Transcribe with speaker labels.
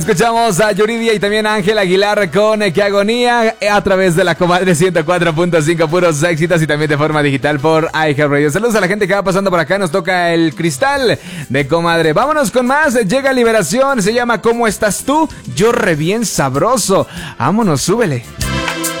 Speaker 1: Escuchamos a Yuridia y también a Ángel Aguilar con Que Agonía a través de la Comadre 104.5, puros éxitos y también de forma digital por iHeartRadio. Saludos a la gente que va pasando por acá, nos toca el cristal de Comadre. Vámonos con más, llega Liberación, se llama ¿Cómo estás tú? Yo re bien sabroso. Vámonos, súbele.